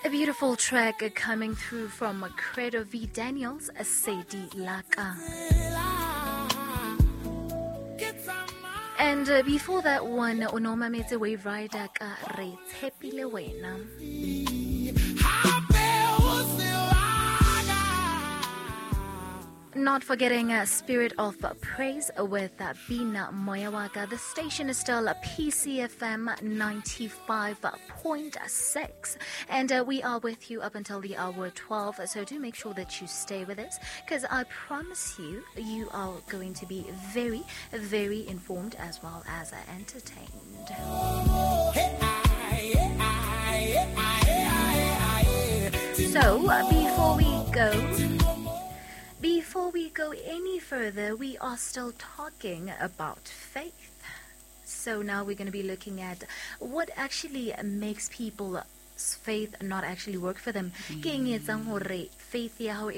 A beautiful track coming through from Credo V. Daniels, Sedi Laka. And before that one, Onoma Mete Wave Rider Ka Re Tshepile Wena. Not forgetting Spirit of Praise with Bina Moyawaka. The station is still PCFM 95.6. And we are with you up until the hour 12. So do make sure that you stay with us, because I promise you, you are going to be very, very informed as well as entertained. So before we go any further, we are still talking about faith. So now we're going to be looking at what actually makes people's faith not actually work for them. Faith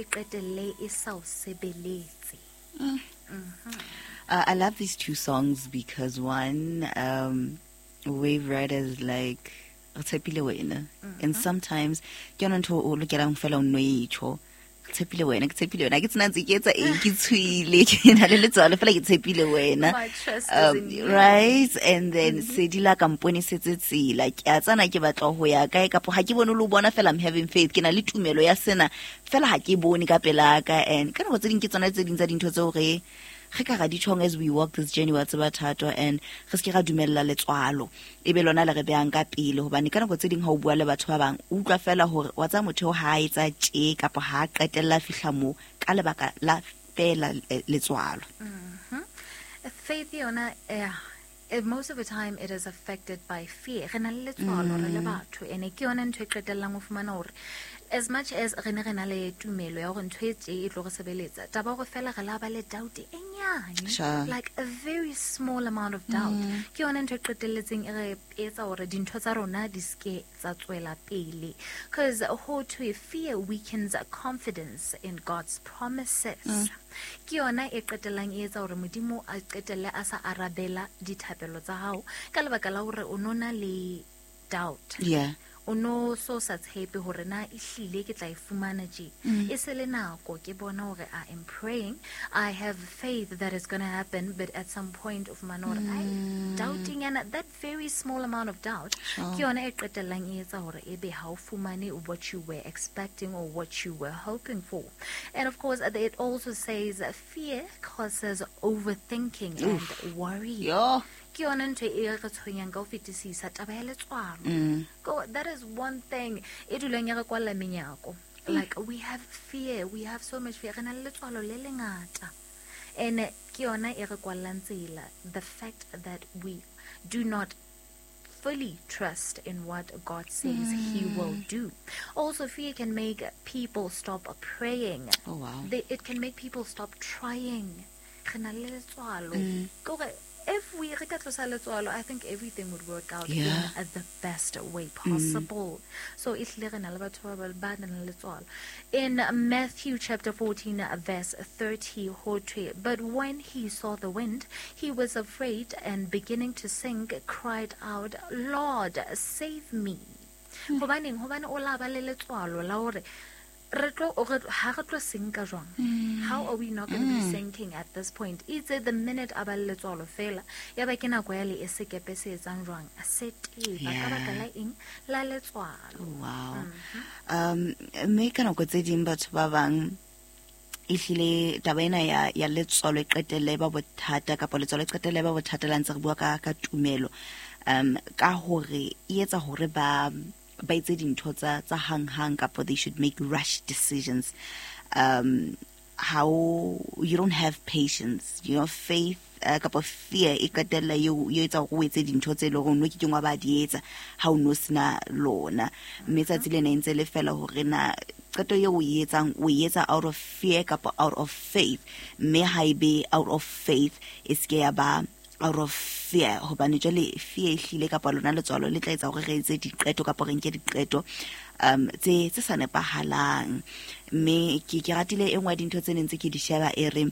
I love these two songs because one, Wave Rider is like, and sometimes you don't look at them fellow no tshepile wena ke tshepile wena ke tsena ntse ke etsa ke tshwile ke na le letswalo fela ke tshepile wena, right? And then sedila kampone setse tsela ke a tsana ke batla ho ya kae kapo ha ke bone lo bona fela I'm having faith ke na le tumelo ya sena fela ha ke bone ka pelaka. And kana go tse ding ke tsona tse ding tsa dintho tseo re ka ga di tshong as we walk this journey wa tseba thato, and re se ke ga dumella letswalo e be lona le re beang ka pele hobane kana go tse ding ha o bua le batho ba bang o utlwa fela hore wa tsa motho ha etsa tje kapo ha qetella fihla mo ka lebaka la fela letswalo. Faith yona most of the time it is affected by fear. Re na le letswalo re le batho ene ke yona ntho e qetellang o fumana hore as much as re na le tumelo ya gore ntho e tse e tlo go sebeletsa taba go fela re la ba le doubt e nyane, like a very small amount of doubt ke yona ntho e qetelletseng e re etsa gore dintho tsa rona di ske tsa tswela pele, because ho to fear weakens confidence in God's promises. Ke yona e qetellang e etsa gore modimo a qetelle a sa arabela dithapelo tsa hao ka lebaka la gore o nona le doubt. Ono so sa tshepe hore na ihlile ke tla e fumana je e se le nako ke bona hore I am praying, I have faith that it's going to happen, but at some point of my not I doubting, and that very small amount of doubt ke yona e qetellang e etsa hore ebe ha o fumane what you were expecting or what you were hoping for. And of course it also says fear causes overthinking and worry. That is one thing. Like we have fear, we have so much fear. And the fact that we do not fully trust in what God says He will do. Also, fear can make people stop praying. Oh wow! It can make people stop trying. If we I think everything would work out in the best way possible. So in Matthew chapter 14 verse 30, but when he saw the wind, he was afraid, and beginning to sink, cried out, Lord, save me. How are we not going to be sinking at this point? It's the minute abaletswalo fela ya ba ke nako ya le esekepe se etsang jwang a sete ba ka baka la eng la letswalo. Wow. Me kana go tse ding batho ba bang ihlile taba ena ya letswalo e qetelle ba bothata kapo letswalo e qetelle ba bothata la ntse re bua ka tumelo ka hore e etsa hore ba itse dintho tsa hang kapo they should make rash decisions. How you don't have patience, faith kapo fear e qetella yo etsa go etsa dintho tse le go no ke ngwa ba di etsa ha o no sina lona mme tsa tsile ne ntse le fela hore na qeto ye o etsa out of fear kapo out of faith, mme ha ibe out of faith is ke ya ba out of fear hobane jale fear ihlile kapa lona letswalo le tla etsa gore re etse diqeto kapa re nke diqeto tse sa nepahalang. Mme ke ratile engwe dintho tse neng tse ke di sheba e re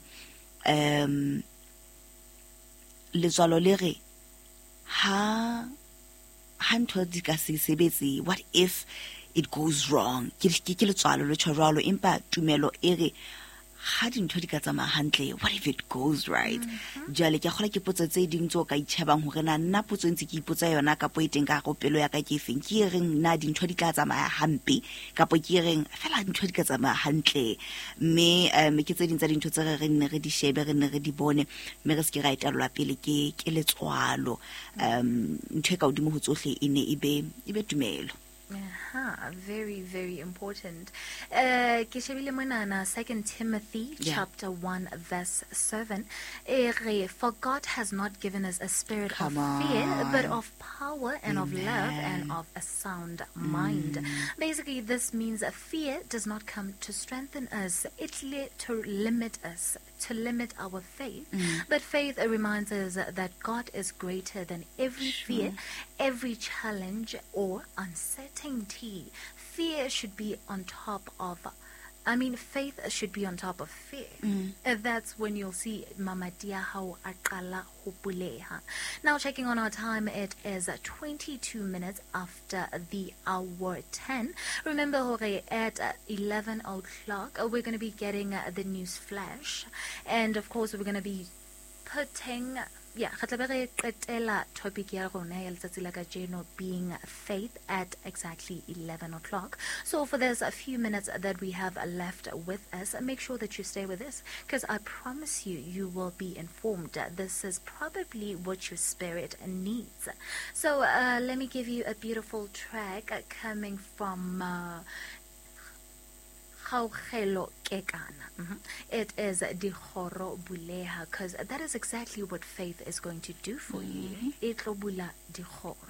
letswalo le re ha ntho di ka se sebetse, what if it goes wrong. Ke letswalo le tshwaralo empa tumelo e re ha dintho di ka tsamaya hantle, what if it goes right? Jale ke gola ke potso tse ding tso ka itšhabang hore na nna potso ntse ke ipotsa yona ka poeteng ka go pelo ya ka ke feng ke reng na dintho di tla tsamaya hampe ka po ke reng fela dintho di ka tsamaya hantle me ke tse ding tsa dintho tse re nne re di shebe re nne re di bone me re se ke ra italola pele ke letswalo ntho ka odimo ho tsohle e ne e be tumelo. Very, very important. Ke shebile monana 2 Timothy chapter 1 verse 7. For God has not given us a spirit of fear, but of power and of love and of a sound mind. Basically, this means that fear does not come to strengthen us. It's to limit us, to limit our faith. But faith reminds us that God is greater than every fear, every challenge or uncertainty. Fear should be on top of faith should be on top of fear. That's when you'll see mamatia how aqala hopuleha. Now checking on our time, it is 22 minutes after the hour 10. Remember hore at 11 o'clock we're going to be getting the news flash, and of course we're going to be putting topic ya rona ya letsatsi la kajeno being faith at exactly 11 o'clock. So for this a few minutes that we have left with us, make sure that you stay with us, because I promise you will be informed. This is probably what your spirit needs. So let me give you a beautiful track coming from it is Dihoro Buleha, because that is exactly what faith is going to do for you. Itlo bula dihoro.